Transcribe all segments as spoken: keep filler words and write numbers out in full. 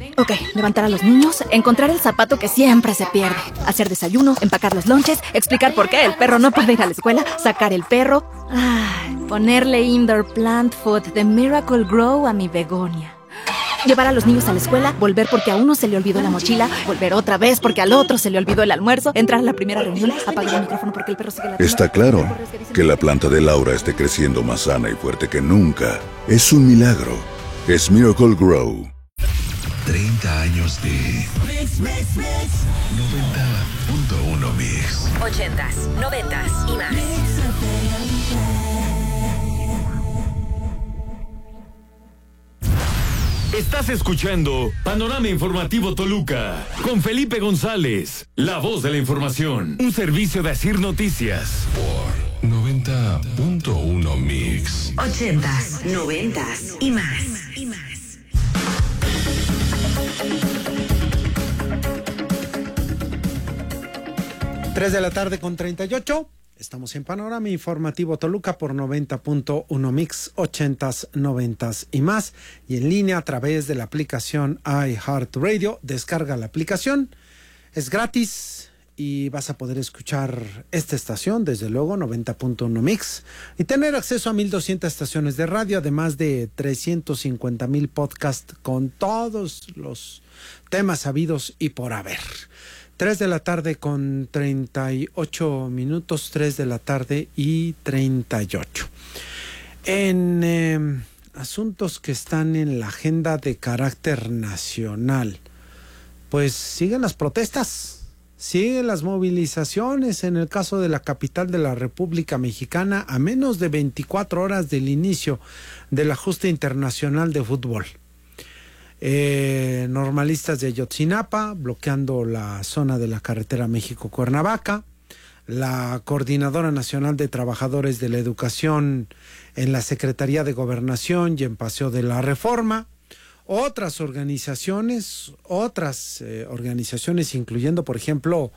Ok, levantar a los niños, encontrar el zapato que siempre se pierde, hacer desayuno, empacar los lonches, explicar por qué el perro no puede ir a la escuela, sacar el perro, ay, ponerle indoor plant food de Miracle Grow a mi begonia. Llevar a los niños a la escuela, volver porque a uno se le olvidó la mochila, volver otra vez porque al otro se le olvidó el almuerzo, entrar a la primera reunión, apagar el micrófono porque el perro sigue la... Está claro que la planta de Laura esté creciendo más sana y fuerte que nunca. Es un milagro. Es Miracle Grow. treinta años de Mix, Mix, Mix. noventa punto uno Mix. ochentas, noventas y más. Estás escuchando Panorama Informativo Toluca con Felipe González, la voz de la información. Un servicio de Asir Noticias. Por noventa punto uno Mix. Ochentas, noventas y más. Y más. tres de la tarde con treinta y ocho. Estamos en Panorama Informativo Toluca por noventa punto uno Mix, ochentas, noventas y más. Y en línea a través de la aplicación iHeartRadio. Descarga la aplicación, es gratis y vas a poder escuchar esta estación, desde luego, noventa punto uno Mix. Y tener acceso a mil doscientas estaciones de radio, además de trescientos cincuenta mil podcasts con todos los temas habidos y por haber. tres de la tarde con treinta y ocho minutos, tres de la tarde y treinta y ocho. En eh, asuntos que están en la agenda de carácter nacional, pues siguen las protestas, siguen las movilizaciones en el caso de la capital de la República Mexicana a menos de veinticuatro horas del inicio de la justa internacional de fútbol. Eh, normalistas de Ayotzinapa bloqueando la zona de la carretera México-Cuernavaca, la Coordinadora Nacional de Trabajadores de la Educación en la Secretaría de Gobernación y en Paseo de la Reforma, otras organizaciones, otras eh, organizaciones incluyendo, por ejemplo,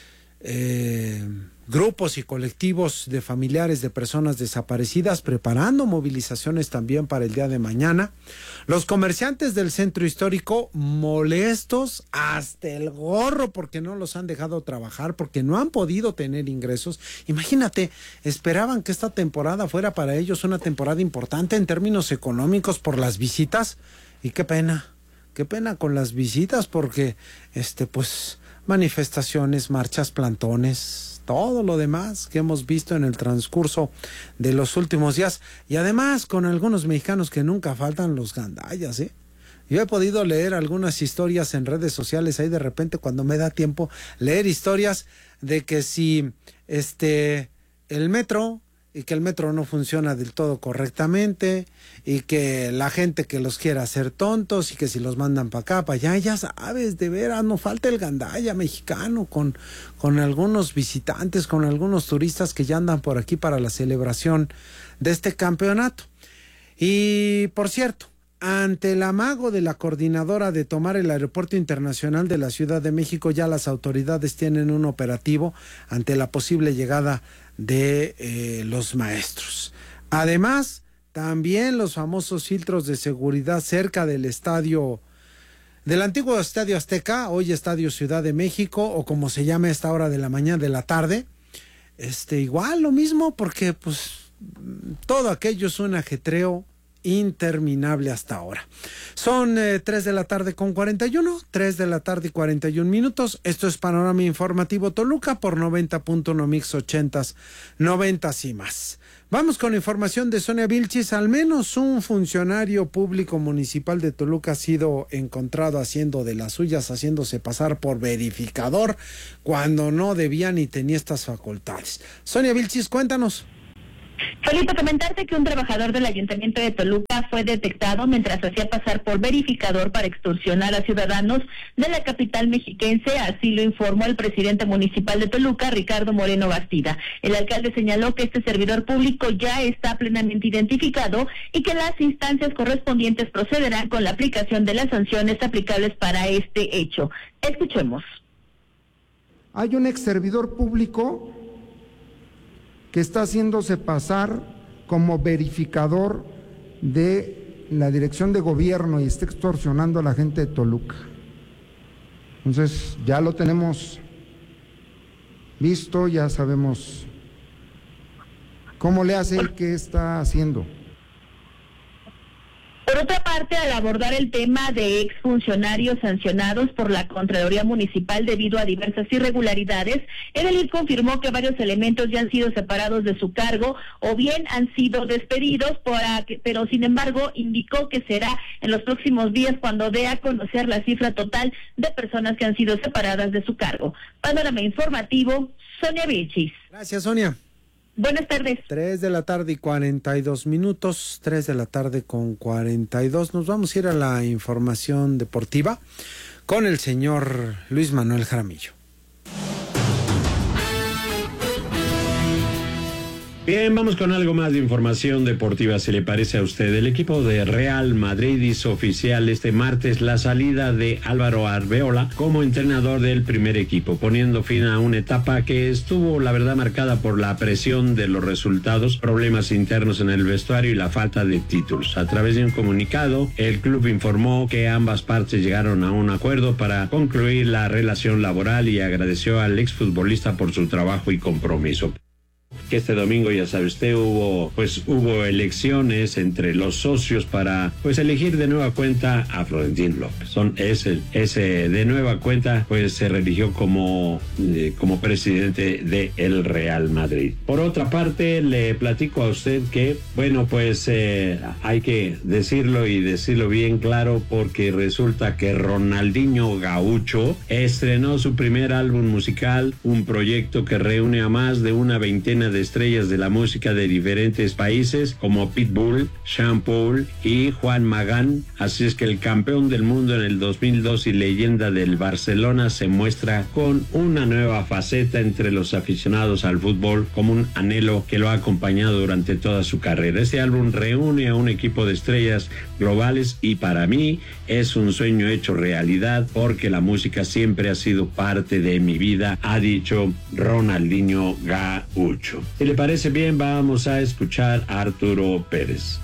eh, grupos y colectivos de familiares de personas desaparecidas preparando movilizaciones también para el día de mañana. Los comerciantes del centro histórico molestos hasta el gorro porque no los han dejado trabajar, porque no han podido tener ingresos. Imagínate, esperaban que esta temporada fuera para ellos una temporada importante en términos económicos por las visitas, y qué pena, qué pena con las visitas, porque este pues manifestaciones, marchas, plantones, todo lo demás que hemos visto en el transcurso de los últimos días, y además con algunos mexicanos que nunca faltan los gandallas, ¿eh? Yo he podido leer algunas historias en redes sociales ahí de repente cuando me da tiempo, leer historias de que si este el metro y que el metro no funciona del todo correctamente, y que la gente que los quiera hacer tontos, y que si los mandan para acá, para allá, ya sabes, de veras, no falta el gandalla mexicano con, con algunos visitantes, con algunos turistas que ya andan por aquí para la celebración de este campeonato. Y, por cierto, ante el amago de la coordinadora de tomar el Aeropuerto Internacional de la Ciudad de México, ya las autoridades tienen un operativo ante la posible llegada de eh, los maestros. Además, también los famosos filtros de seguridad cerca del estadio, del antiguo Estadio Azteca, hoy Estadio Ciudad de México, o como se llama a esta hora de la mañana, de la tarde, este igual lo mismo, porque pues todo aquello es un ajetreo interminable hasta ahora. Son eh, tres de la tarde con cuarenta y uno, tres de la tarde y cuarenta y un minutos. Esto es Panorama Informativo Toluca por noventa punto uno Mix, ochentas, noventas y más. Vamos con la información de Sonia Vilchis. Al menos un funcionario público municipal de Toluca ha sido encontrado haciendo de las suyas, haciéndose pasar por verificador cuando no debía ni tenía estas facultades. Sonia Vilchis, cuéntanos. Felipe, comentarte que un trabajador del Ayuntamiento de Toluca fue detectado mientras hacía pasar por verificador para extorsionar a ciudadanos de la capital mexiquense, así lo informó el presidente municipal de Toluca, Ricardo Moreno Bastida. El alcalde señaló que este servidor público ya está plenamente identificado y que las instancias correspondientes procederán con la aplicación de las sanciones aplicables para este hecho. Escuchemos. Hay un ex servidor público que está haciéndose pasar como verificador de la dirección de gobierno y esté extorsionando a la gente de Toluca. Entonces, ya lo tenemos visto, ya sabemos cómo le hace y qué está haciendo. Por otra parte, al abordar el tema de exfuncionarios sancionados por la Contraloría Municipal debido a diversas irregularidades, Edelid confirmó que varios elementos ya han sido separados de su cargo o bien han sido despedidos, para que, pero sin embargo indicó que será en los próximos días cuando dé a conocer la cifra total de personas que han sido separadas de su cargo. Panorama informativo, Sonia Vilchis. Gracias, Sonia. Buenas tardes. Tres de la tarde y cuarenta y dos minutos, tres de la tarde con cuarenta y dos. Nos vamos a ir a la información deportiva con el señor Luis Manuel Jaramillo. Bien, vamos con algo más de información deportiva, si le parece a usted. El equipo de Real Madrid hizo oficial este martes la salida de Álvaro Arbeola como entrenador del primer equipo, poniendo fin a una etapa que estuvo, la verdad, marcada por la presión de los resultados, problemas internos en el vestuario y la falta de títulos. A través de un comunicado, el club informó que ambas partes llegaron a un acuerdo para concluir la relación laboral y agradeció al exfutbolista por su trabajo y compromiso. Que este domingo, ya sabe usted, hubo pues hubo elecciones entre los socios para pues elegir de nueva cuenta a Florentino López. Son ese ese de nueva cuenta pues se religió como eh, como presidente de el Real Madrid. Por otra parte, le platico a usted que bueno pues eh, hay que decirlo y decirlo bien claro, porque resulta que Ronaldinho Gaúcho estrenó su primer álbum musical, un proyecto que reúne a más de una veintena de estrellas de la música de diferentes países como Pitbull, Sean Paul y Juan Magán. Así es que el campeón del mundo en el dos mil dos y leyenda del Barcelona se muestra con una nueva faceta entre los aficionados al fútbol, como un anhelo que lo ha acompañado durante toda su carrera. Este álbum reúne a un equipo de estrellas globales y para mí es un sueño hecho realidad, porque la música siempre ha sido parte de mi vida, ha dicho Ronaldinho Gaúcho. Si le parece bien, vamos a escuchar a Arturo Pérez.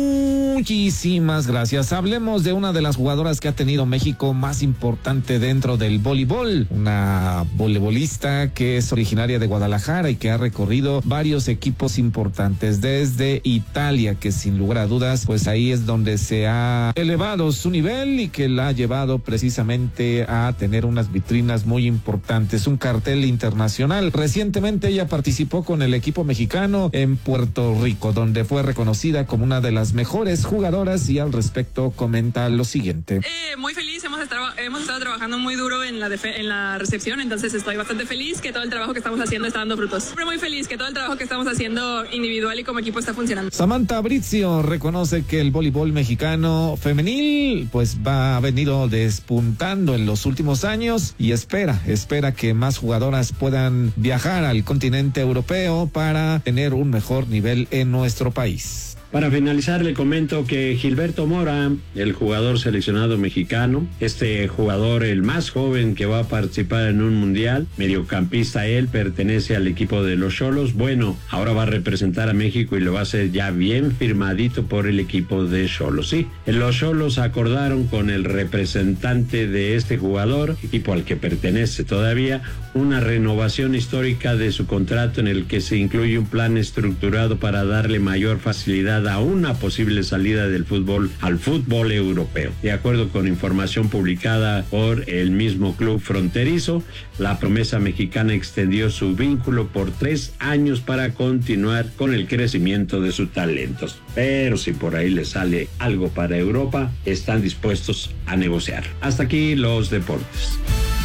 Muchísimas gracias. Hablemos de una de las jugadoras que ha tenido México más importante dentro del voleibol, una voleibolista que es originaria de Guadalajara y que ha recorrido varios equipos importantes desde Italia, que sin lugar a dudas pues ahí es donde se ha elevado su nivel y que la ha llevado precisamente a tener unas vitrinas muy importantes, un cartel internacional. Recientemente ella participó con el equipo mexicano en Puerto Rico, donde fue reconocida como una de las mejores jugadoras, y al respecto comenta lo siguiente. Eh, muy feliz, hemos estado, hemos estado trabajando muy duro en la, defe- en la recepción, entonces estoy bastante feliz que todo el trabajo que estamos haciendo está dando frutos. Siempre muy feliz que todo el trabajo que estamos haciendo individual y como equipo está funcionando. Samantha Bricio reconoce que el voleibol mexicano femenil pues va ha venido despuntando en los últimos años y espera, espera que más jugadoras puedan viajar al continente europeo para tener un mejor nivel en nuestro país. Para finalizar, le comento que Gilberto Mora, el jugador seleccionado mexicano, este jugador el más joven que va a participar en un mundial, mediocampista él, pertenece al equipo de los Xolos. Bueno, ahora va a representar a México y lo va a hacer ya bien firmadito por el equipo de Xolos. Sí, los Xolos acordaron con el representante de este jugador, equipo al que pertenece todavía, una renovación histórica de su contrato en el que se incluye un plan estructurado para darle mayor facilidad a una posible salida del fútbol al fútbol europeo. De acuerdo con información publicada por el mismo club fronterizo, la promesa mexicana extendió su vínculo por tres años para continuar con el crecimiento de sus talentos. Pero si por ahí le sale algo para Europa, están dispuestos a negociar. Hasta aquí los deportes.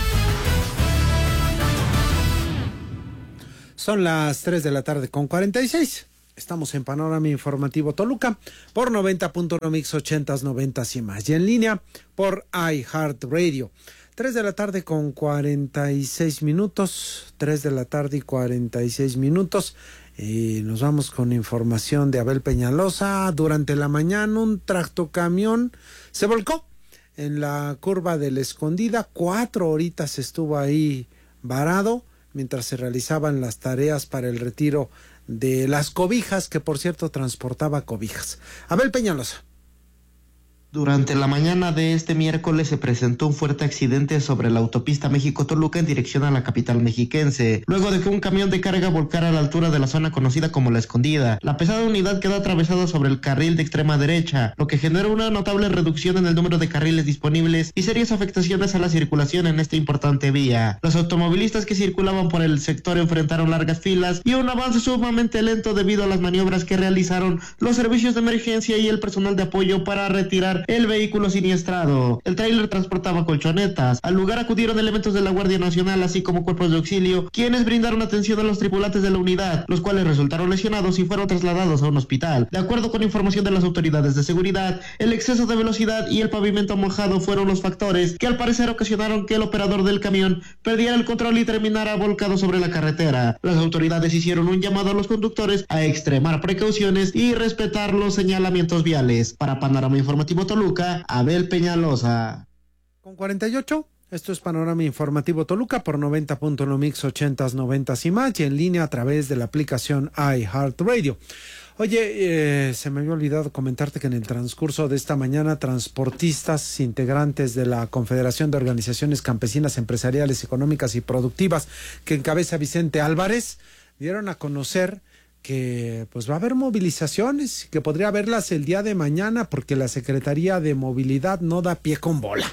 Son las tres de la tarde con cuarenta y seis. Estamos en Panorama Informativo Toluca por noventa punto uno Mix ochentas, noventas y más. Y en línea por iHeartRadio. tres de la tarde con cuarenta y seis minutos. tres de la tarde y cuarenta y seis minutos. Y nos vamos con información de Abel Peñalosa. Durante la mañana un tractocamión se volcó en la curva de la Escondida. Cuatro horitas estuvo ahí varado mientras se realizaban las tareas para el retiro de las cobijas, que por cierto transportaba cobijas. Abel Peñalosa. Durante la mañana de este miércoles se presentó un fuerte accidente sobre la autopista México-Toluca en dirección a la capital mexiquense, luego de que un camión de carga volcara a la altura de la zona conocida como La Escondida. La pesada unidad quedó atravesada sobre el carril de extrema derecha, lo que generó una notable reducción en el número de carriles disponibles y serias afectaciones a la circulación en esta importante vía. Los automovilistas que circulaban por el sector enfrentaron largas filas y un avance sumamente lento debido a las maniobras que realizaron los servicios de emergencia y el personal de apoyo para retirar el vehículo siniestrado. El tráiler transportaba colchonetas. Al lugar acudieron elementos de la Guardia Nacional, así como cuerpos de auxilio, quienes brindaron atención a los tripulantes de la unidad, los cuales resultaron lesionados y fueron trasladados a un hospital. De acuerdo con información de las autoridades de seguridad, el exceso de velocidad y el pavimento mojado fueron los factores que al parecer ocasionaron que el operador del camión perdiera el control y terminara volcado sobre la carretera. Las autoridades hicieron un llamado a los conductores a extremar precauciones y respetar los señalamientos viales. Para Panorama Informativo Toluca, Abel Peñalosa. Con cuarenta y ocho, esto es Panorama Informativo Toluca por noventa punto uno Mix ochentas, noventas y más, y en línea a través de la aplicación iHeartRadio. Oye, eh, se me había olvidado comentarte que en el transcurso de esta mañana, transportistas integrantes de la Confederación de Organizaciones Campesinas, Empresariales, Económicas y Productivas, que encabeza Vicente Álvarez, dieron a conocer que pues va a haber movilizaciones, que podría haberlas el día de mañana porque la Secretaría de Movilidad no da pie con bola.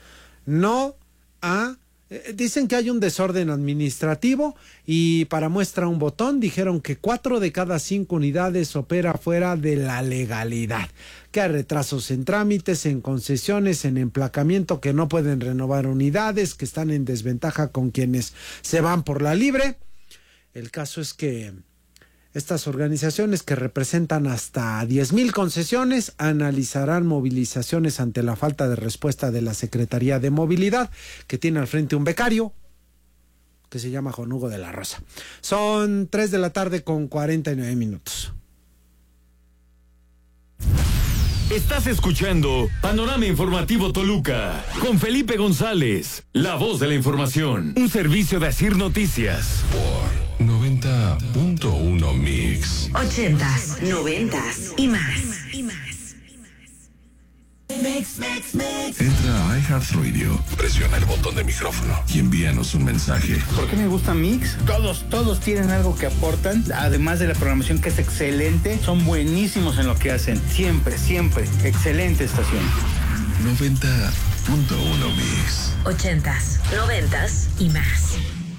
No a... Eh, dicen que hay un desorden administrativo y para muestra un botón dijeron que cuatro de cada cinco unidades opera fuera de la legalidad, que hay retrasos en trámites, en concesiones, en emplacamiento, que no pueden renovar unidades, que están en desventaja con quienes se van por la libre. El caso es que estas organizaciones, que representan hasta diez mil concesiones, analizarán movilizaciones ante la falta de respuesta de la Secretaría de Movilidad, que tiene al frente un becario que se llama Juan Hugo de la Rosa. Son tres de la tarde con cuarenta y nueve minutos. Estás escuchando Panorama Informativo Toluca con Felipe González, la voz de la información, un servicio de Asir Noticias. Por noventa punto uno Mix. Ochentas, noventas y más. Y más. Mix, mix, mix. Entra a iHeartRadio, presiona el botón de micrófono y envíanos un mensaje. ¿Por qué me gusta Mix? Todos, todos tienen algo que aportan, además de la programación que es excelente, son buenísimos en lo que hacen. Siempre, siempre. Excelente estación. noventa punto uno Mix. Ochentas, noventas y más.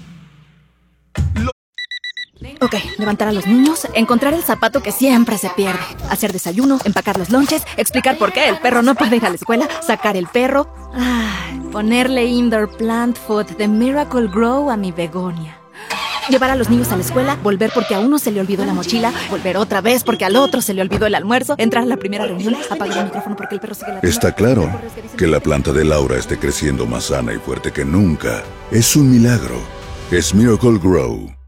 Ok, levantar a los niños, encontrar el zapato que siempre se pierde, hacer desayuno, empacar los lonches, explicar por qué el perro no puede ir a la escuela, sacar el perro, ay, ponerle Indoor Plant Food de Miracle Grow a mi begonia. Llevar a los niños a la escuela, volver porque a uno se le olvidó la mochila, volver otra vez porque al otro se le olvidó el almuerzo, entrar a la primera reunión, apagar el micrófono porque el perro sigue la... Está claro que la planta de Laura esté creciendo más sana y fuerte que nunca. Es un milagro. Es Miracle Grow.